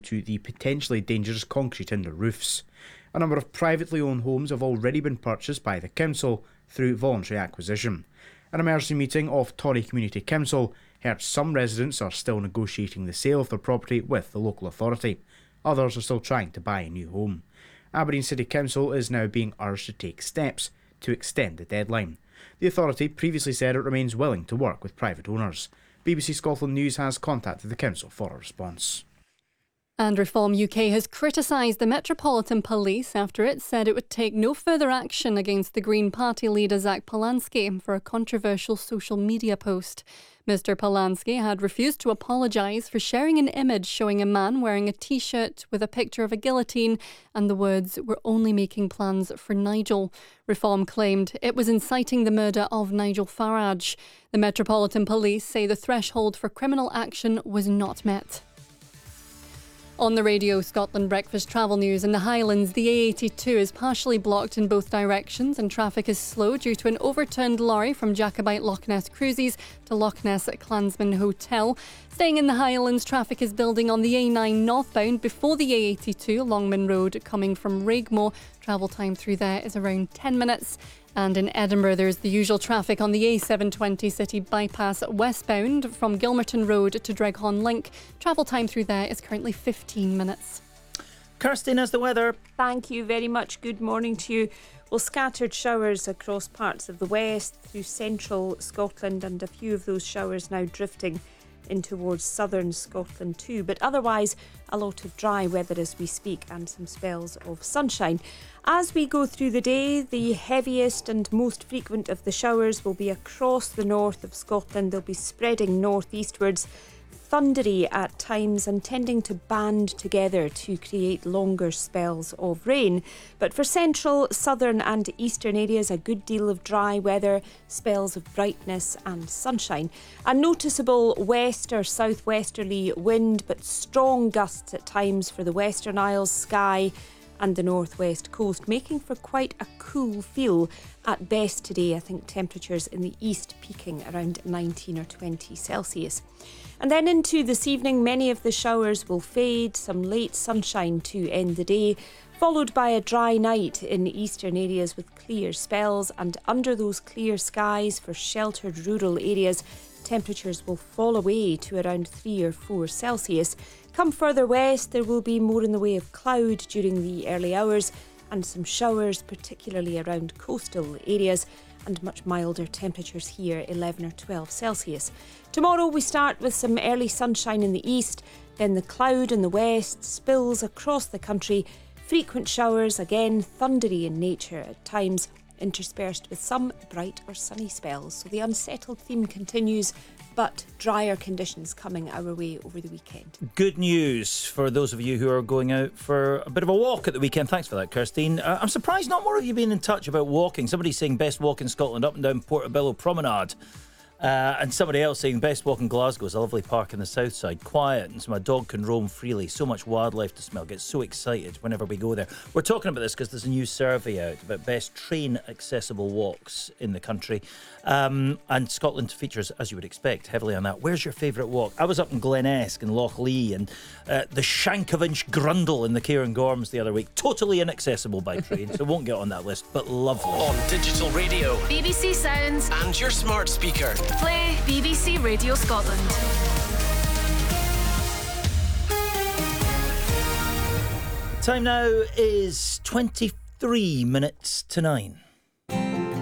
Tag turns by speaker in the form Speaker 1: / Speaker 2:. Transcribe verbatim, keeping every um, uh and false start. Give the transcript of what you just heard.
Speaker 1: to the potentially dangerous concrete in the roofs. A number of privately owned homes have already been purchased by the council through voluntary acquisition. An emergency meeting of Torry Community Council heard some residents are still negotiating the sale of their property with the local authority. Others are still trying to buy a new home. Aberdeen City Council is now being urged to take steps to extend the deadline. The authority previously said it remains willing to work with private owners. B B C Scotland News has contacted the council for a response.
Speaker 2: And Reform U K has criticised the Metropolitan Police after it said it would take no further action against the Green Party leader Zach Polanski for a controversial social media post. Mister Polanski had refused to apologise for sharing an image showing a man wearing a T-shirt with a picture of a guillotine and the words, "We're only making plans for Nigel." Reform claimed it was inciting the murder of Nigel Farage. The Metropolitan Police say the threshold for criminal action was not met. On the Radio Scotland Breakfast Travel News, in the Highlands, the A eighty-two is partially blocked in both directions and traffic is slow due to an overturned lorry from Jacobite Loch Ness Cruises to Loch Ness Clansman Hotel. Staying in the Highlands, traffic is building on the A nine northbound before the A eighty-two, Longman Road, coming from Raigmore. Travel time through there is around ten minutes. And in Edinburgh, there's the usual traffic on the A seven twenty City Bypass westbound from Gilmerton Road to Dreghorn Link. Travel time through there is currently fifteen minutes.
Speaker 3: Kirsty, how's the weather?
Speaker 4: Thank you very much. Good morning to you. Well, scattered showers across parts of the west through central Scotland, and a few of those showers now drifting in towards southern Scotland too, but otherwise a lot of dry weather as we speak and some spells of sunshine. As we go through the day, the heaviest and most frequent of the showers will be across the north of Scotland. They'll be spreading northeastwards, thundery at times and tending to band together to create longer spells of rain. But for central, southern and eastern areas, a good deal of dry weather, spells of brightness and sunshine. A noticeable west or southwesterly wind, but strong gusts at times for the Western Isles, Skye and the northwest coast, making for quite a cool feel at best today. I think temperatures in the east peaking around nineteen or twenty Celsius. And then into this evening, many of the showers will fade, some late sunshine to end the day, followed by a dry night in eastern areas with clear spells. And under those clear skies for sheltered rural areas, temperatures will fall away to around three or four Celsius. Come further west, there will be more in the way of cloud during the early hours and some showers, particularly around coastal areas, and much milder temperatures here, eleven or twelve Celsius. Tomorrow we start with some early sunshine in the east, then the cloud in the west, spills across the country, frequent showers, again thundery in nature at times, interspersed with some bright or sunny spells. So the unsettled theme continues, but drier conditions coming our way over the weekend.
Speaker 3: Good news for those of you who are going out for a bit of a walk at the weekend. Thanks for that, Kirstine. Uh, I'm surprised not more of you been in touch about walking. Somebody's saying best walk in Scotland up and down Portobello Promenade. Uh, and somebody else saying best walk in Glasgow is a lovely park in the south side, quiet, and so my dog can roam freely. So much wildlife to smell. Get so excited whenever we go there. We're talking about this because there's a new survey out about best train accessible walks in the country, um, and Scotland features, as you would expect, heavily on that. Where's your favourite walk? I was up in Glen Esk and Loch Lee and uh, the Shankovich Grundle in the Cairngorms the other week. Totally inaccessible by train, so won't get on that list, but lovely.
Speaker 5: On digital radio,
Speaker 6: B B C Sounds,
Speaker 5: and your smart speaker.
Speaker 6: Play B B C Radio Scotland.
Speaker 3: Time now is twenty-three minutes to nine.